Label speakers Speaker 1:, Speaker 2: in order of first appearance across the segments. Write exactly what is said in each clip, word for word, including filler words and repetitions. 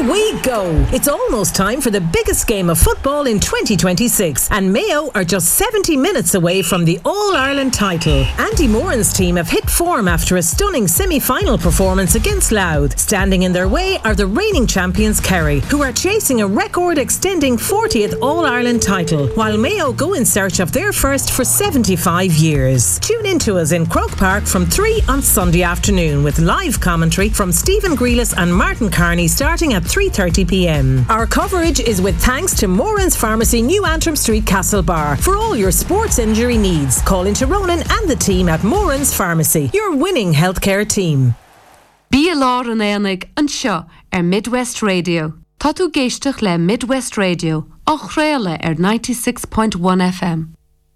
Speaker 1: we go. It's almost time for the biggest game of football in twenty twenty-six, and Mayo are just seventy minutes away from the All-Ireland title. Andy Moran's team have hit form after a stunning semi-final performance against Louth. Standing in their way are the reigning champions Kerry, who are chasing a record-extending fortieth All-Ireland title, while Mayo go in search of their first for seventy-five years. Tune in to us in Croke Park from three on Sunday afternoon with live commentary from Stephen Grealis and Martin Carney starting at three thirty p m. Our coverage is with thanks to Moran's Pharmacy, New Antrim Street, Castlebar. For all your sports injury needs, call into Ronan and the team at Moran's Pharmacy, your winning healthcare team.
Speaker 2: Bí a lár an éanaig an seo ar Midwest Radio. Tá tú géisteach le Midwest Radio, ach réile ar ninety-six point one F M.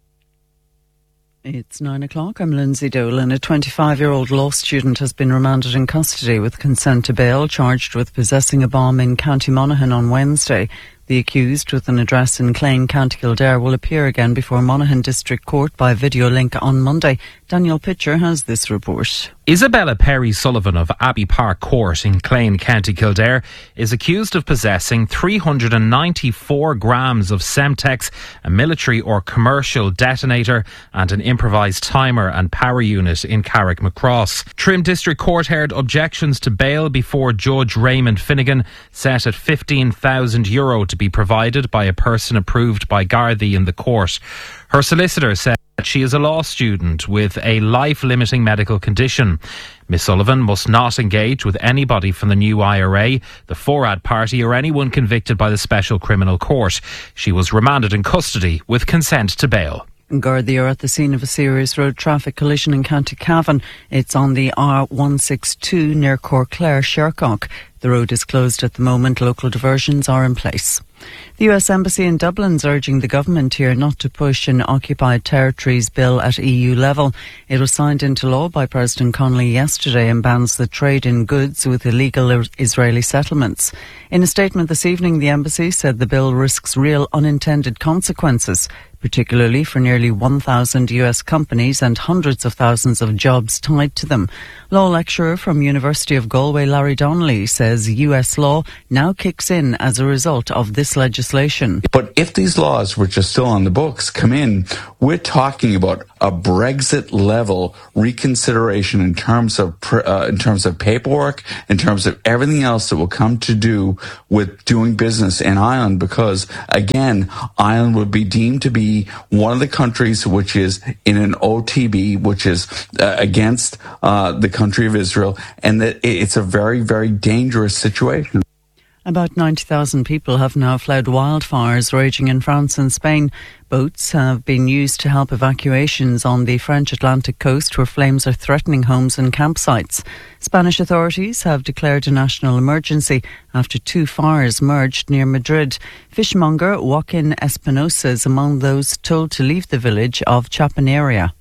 Speaker 3: It's nine o'clock. I'm Lindsay Dolan. A twenty-five-year-old law student has been remanded in custody with consent to bail, charged with possessing a bomb in County Monaghan on Wednesday. The accused, with an address in Clane, County Kildare, will appear again before Monaghan District Court by video link on Monday. Daniel Pitcher has this report.
Speaker 4: Isabella Perry Sullivan of Abbey Park Court in Clane, County Kildare, is accused of possessing three hundred ninety-four grams of Semtex, a military or commercial detonator, and an improvised timer and power unit in Carrickmacross. Trim District Court heard objections to bail before Judge Raymond Finnegan, set at fifteen thousand euro to be provided by a person approved by Gardaí in the court. Her solicitor said she is a law student with a life-limiting medical condition. Miss Sullivan must not engage with anybody from the new I R A, the Forad party, or anyone convicted by the Special Criminal Court. She was remanded in custody with consent to bail.
Speaker 3: Gardaí are at the scene of a serious road traffic collision in County Cavan. It's on the R one sixty-two near Corclair, Shercock. The road is closed at the moment. Local diversions are in place. The U S Embassy in Dublin is urging the government here not to push an occupied territories bill at E U level. It was signed into law by President Connolly yesterday and bans the trade in goods with illegal Israeli settlements. In a statement this evening, the embassy said the bill risks real unintended consequences, particularly for nearly one thousand U S companies and hundreds of thousands of jobs tied to them. Law lecturer from University of Galway, Larry Donnelly, says U S law now kicks in as a result of this legislation.
Speaker 5: But if these laws, which are still on the books, come in, we're talking about a Brexit-level reconsideration in terms of uh, in terms of paperwork, in terms of everything else that will come to do with doing business in Ireland, because, again, Ireland would be deemed to be one of the countries which is in an O T B, which is uh, against uh, the country of Israel, and that it's a very, very dangerous situation.
Speaker 3: About ninety thousand people have now fled wildfires raging in France and Spain. Boats have been used to help evacuations on the French Atlantic coast, where flames are threatening homes and campsites. Spanish authorities have declared a national emergency after two fires merged near Madrid. Fishmonger Joaquin Espinosa is among those told to leave the village of Chapaneria.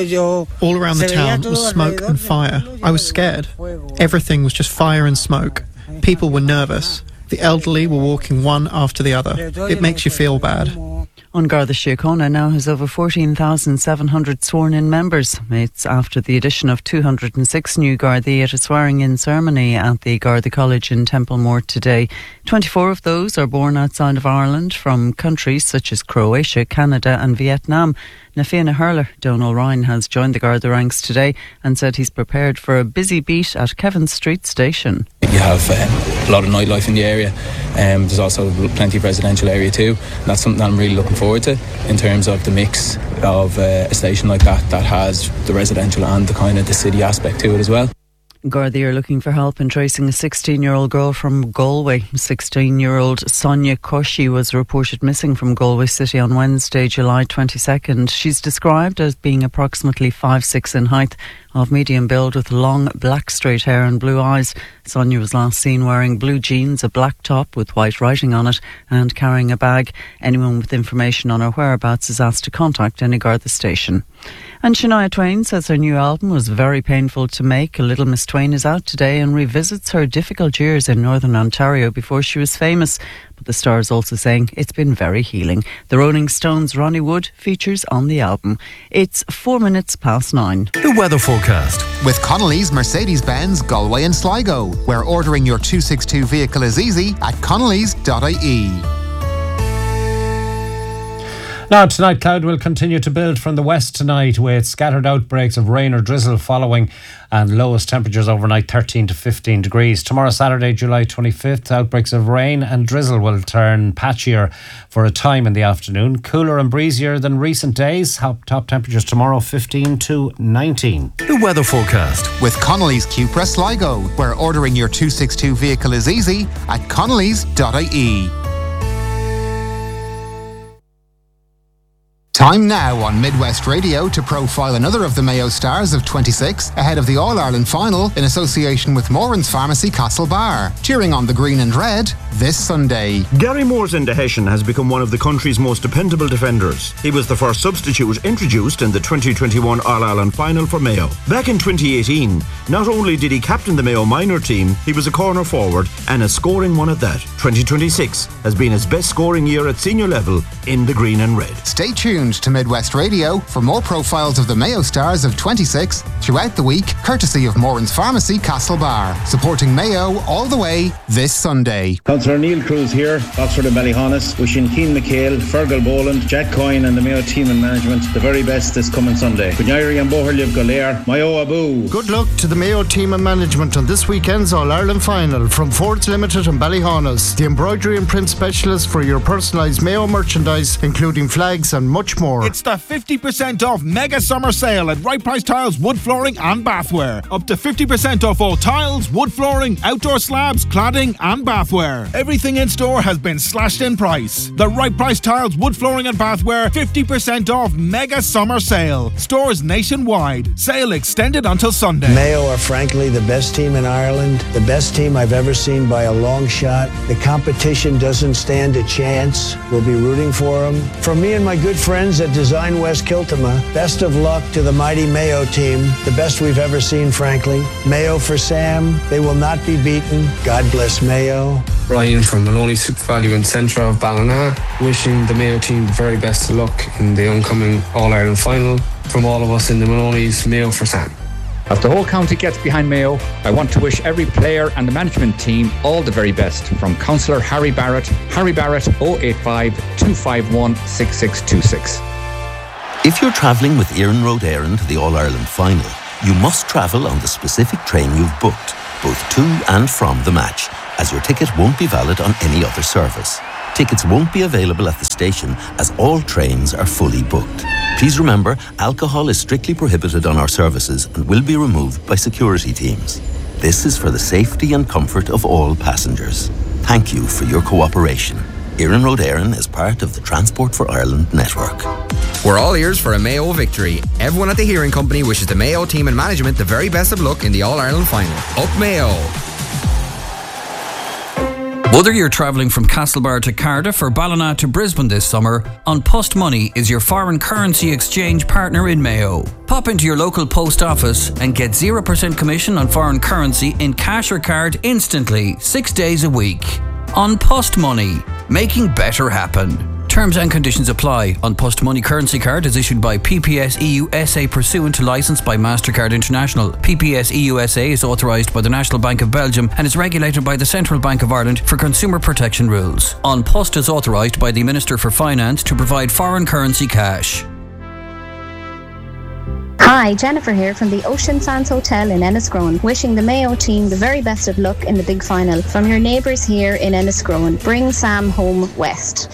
Speaker 6: All around the town was smoke and fire. I was scared. Everything was just fire and smoke. People were nervous. The elderly were walking one after the other. It makes you feel bad.
Speaker 3: An Garda Síochána now has over fourteen thousand seven hundred sworn-in members. It's after the addition of two hundred six new Gardaí at a swearing-in ceremony at the Garda College in Templemore today. twenty-four of those are born outside of Ireland from countries such as Croatia, Canada and Vietnam. Na Fianna Hurler, Donal Ryan, has joined the Garda ranks today and said he's prepared for a busy beat at Kevin Street Station.
Speaker 7: You have um, a lot of nightlife in the area. Um, there's also plenty of residential area too. And that's something that I'm really looking forward to in terms of the mix of uh, a station like that that has the residential and the kind of the city aspect to it as well.
Speaker 3: Gardaí are looking for help in tracing a sixteen-year-old girl from Galway. sixteen-year-old Sonia Koshi was reported missing from Galway City on Wednesday, July twenty-second. She's described as being approximately five foot six in height, of medium build with long black straight hair and blue eyes. Sonia was last seen wearing blue jeans, a black top with white writing on it and carrying a bag. Anyone with information on her whereabouts is asked to contact any Garda station. And Shania Twain says her new album was very painful to make. A Little Miss Twain is out today and revisits her difficult years in Northern Ontario before she was famous. The Stars also saying it's been very healing. The Rolling Stones' Ronnie Wood features on the album. It's four minutes past nine.
Speaker 8: The weather forecast.
Speaker 9: With Connolly's Mercedes-Benz Galway and Sligo, where ordering your two sixty-two vehicle is easy at connellys dot I E.
Speaker 10: Now, tonight, cloud will continue to build from the west tonight with scattered outbreaks of rain or drizzle following, and lowest temperatures overnight thirteen to fifteen degrees. Tomorrow, Saturday, July twenty-fifth, outbreaks of rain and drizzle will turn patchier for a time in the afternoon. Cooler and breezier than recent days. Top temperatures tomorrow, fifteen to nineteen.
Speaker 8: The weather forecast.
Speaker 9: With Connolly's Cupra Sligo, where ordering your two sixty-two vehicle is easy at connellys dot I E. Time now on Midwest Radio to profile another of the Mayo stars of twenty-six ahead of the All-Ireland final in association with Moran's Pharmacy Castlebar. Cheering on the green and red this Sunday.
Speaker 11: Gary Morsend de Hessian has become one of the country's most dependable defenders. He was the first substitute introduced in the twenty twenty-one All-Ireland final for Mayo. Back in twenty eighteen, not only did he captain the Mayo minor team, he was a corner forward and a scoring one at that. twenty twenty-six has been his best scoring year at senior level in the green and red.
Speaker 9: Stay tuned to Midwest Radio for more profiles of the Mayo stars of twenty-six throughout the week, courtesy of Moran's Pharmacy Castlebar, supporting Mayo all the way this Sunday.
Speaker 12: Councillor Neil Cruz here, Oxford and Ballyhonus, wishing Keane McHale, Fergal Boland, Jack Coyne and the Mayo team and management the very best this coming Sunday. Gunyari and Boherliv Golair, Mayo Abu.
Speaker 13: Good luck to the Mayo team and management on this weekend's All-Ireland final from Fords Limited and Ballyhonus, the embroidery and print specialist for your personalised Mayo merchandise, including flags and much more.
Speaker 14: It's the fifty percent off mega summer sale at Right Price Tiles, wood flooring and bathware. Up to fifty percent off all tiles, wood flooring, outdoor slabs, cladding and bathware. Everything in store has been slashed in price. The Right Price Tiles, wood flooring and bathware, fifty percent off mega summer sale. Stores nationwide. Sale extended until Sunday.
Speaker 15: Mayo are frankly the best team in Ireland, the best team I've ever seen by a long shot. The competition doesn't stand a chance. We'll be rooting for them. From me and my good friends at Design West Kiltima, best of luck to the mighty Mayo team, the best we've ever seen, frankly. Mayo for Sam, they will not be beaten. God bless Mayo.
Speaker 16: Ryan from Maloney Super Value in centre of Ballina, wishing the Mayo team the very best of luck in the oncoming All-Ireland final. From all of us in the Maloney's, Mayo for Sam.
Speaker 17: As the whole county gets behind Mayo, I want to wish every player and the management team all the very best. From Councillor Harry Barrett, Harry Barrett oh eight five, two five one, six six two six.
Speaker 18: If you're travelling with Éireann Road Éireann to the All-Ireland final, you must travel on the specific train you've booked, both to and from the match, as your ticket won't be valid on any other service. Tickets won't be available at the station as all trains are fully booked. Please remember, alcohol is strictly prohibited on our services and will be removed by security teams. This is for the safety and comfort of all passengers. Thank you for your cooperation. Éireann Road Éireann is part of the Transport for Ireland network.
Speaker 19: We're all ears for a Mayo victory. Everyone at the Hearing Company wishes the Mayo team and management the very best of luck in the All-Ireland final. Up Mayo!
Speaker 20: Whether you're travelling from Castlebar to Cardiff or Ballina to Brisbane this summer, An Post Money is your foreign currency exchange partner in Mayo. Pop into your local post office and get zero percent commission on foreign currency in cash or card instantly, six days a week. An Post Money, making better happen. Terms and conditions apply. An Post Money currency card is issued by P P S E U S A pursuant to licence by MasterCard International. P P S E U S A is authorised by the National Bank of Belgium and is regulated by the Central Bank of Ireland for consumer protection rules. An Post is authorised by the Minister for Finance to provide foreign currency cash.
Speaker 21: Hi, Jennifer here from the Ocean Sands Hotel in Enniscrone, wishing the Mayo team the very best of luck in the big final. From your neighbours here in Enniscrone, bring Sam home west.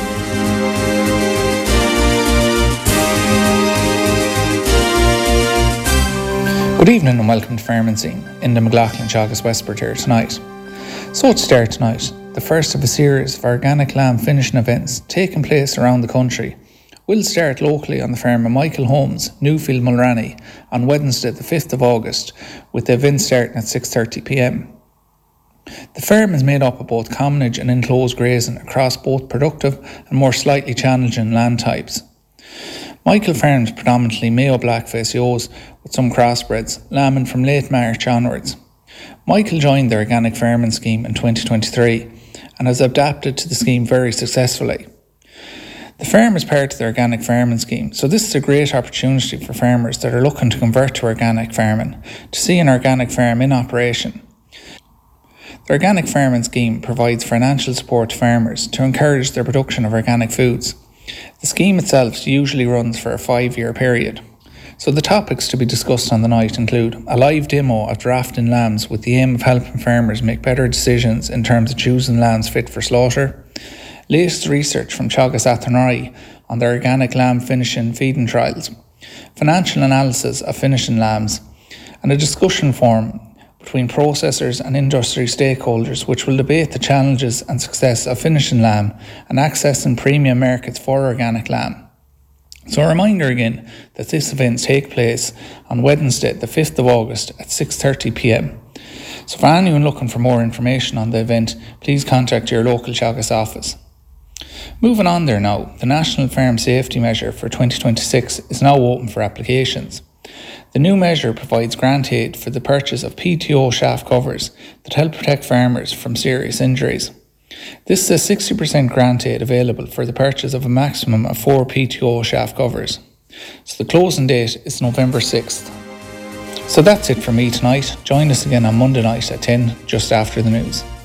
Speaker 22: Good evening and welcome to Fairman Scene in the McLaughlin Chagas Westport here tonight. So to start tonight, the first of a series of organic lamb finishing events taking place around the country will start locally on the farm of Michael Holmes, Newfield Mulranny, on Wednesday the fifth of August, with the event starting at six thirty p m. The farm is made up of both commonage and enclosed grazing across both productive and more slightly challenging land types. Michael farms predominantly Mayo Blackface ewes with some crossbreds, lambing from late March onwards. Michael joined the organic farming scheme in twenty twenty-three and has adapted to the scheme very successfully. The farm is part of the organic farming scheme, so this is a great opportunity for farmers that are looking to convert to organic farming to see an organic farm in operation. The organic farming scheme provides financial support to farmers to encourage their production of organic foods. The scheme itself usually runs for a five-year period. So the topics to be discussed on the night include a live demo of drafting lambs with the aim of helping farmers make better decisions in terms of choosing lambs fit for slaughter, latest research from Teagasc Athenry on the organic lamb finishing feeding trials, financial analysis of finishing lambs, and a discussion forum between processors and industry stakeholders which will debate the challenges and success of finishing lamb and accessing premium markets for organic lamb. So a reminder again that this event takes place on Wednesday the fifth of August at six thirty p m. So for anyone looking for more information on the event, please contact your local Teagasc office. Moving on there now, the National Farm Safety Measure for twenty twenty-six is now open for applications. The new measure provides grant aid for the purchase of P T O shaft covers that help protect farmers from serious injuries. This is a sixty percent grant aid available for the purchase of a maximum of four P T O shaft covers. So the closing date is November sixth. So that's it from me tonight. Join us again on Monday night at ten, just after the news.